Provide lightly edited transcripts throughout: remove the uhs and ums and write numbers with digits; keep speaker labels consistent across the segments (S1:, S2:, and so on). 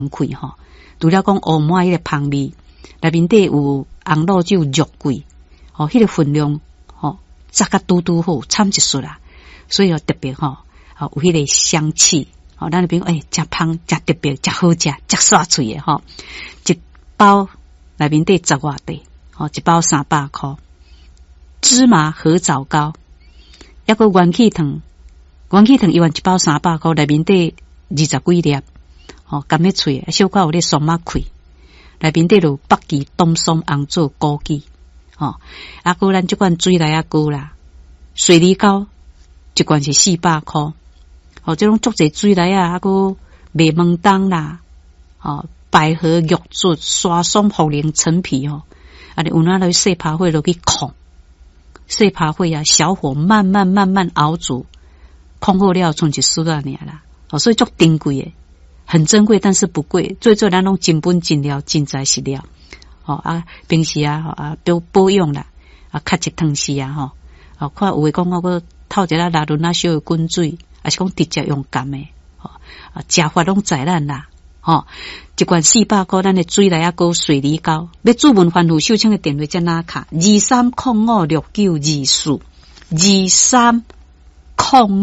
S1: 开吼。除了讲乌麻迄个香味，内面底有红露酒、肉桂，吼，迄个分量吼，炸甲嘟嘟好，惨一撮啦。所以特别吼，有迄个香气。吼，咱那边食香、食特别、食好食、食煞脆的吼。一包内面底10外块，吼，一包300块。芝麻合枣糕，抑个元气糖，一碗一包300块，内面底20几粒，吼，甘咩脆，小可有咧松麻开，内面底有北极冬松红枣枸杞，吼，啊个咱即款水来啊糕啦，水梨糕一罐是400块。哦，这种足侪水来啊，个麦门冬啦，哦，百合玉竹沙松茯苓陈皮哦，啊，你有哪来细扒火落去控，细扒火啊，小火慢慢熬煮，控好了剩一丝啊尔啦，哦，所以足珍贵诶，很珍贵，但是不贵，最咱拢真本真料，真材实料，哦啊，平时啊保养啦，啊，较一汤匙啊吼，哦，看有诶讲我个透一拉轮啊烧诶滚水。还是讲直接用甘诶，吼啊，食法拢知咱啦，吼，一罐400块，咱诶水来啊糕水梨糕，要注文番禺秀清诶电话在哪卡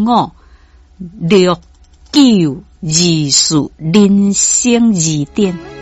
S1: ？23056924，23056924，人生二店。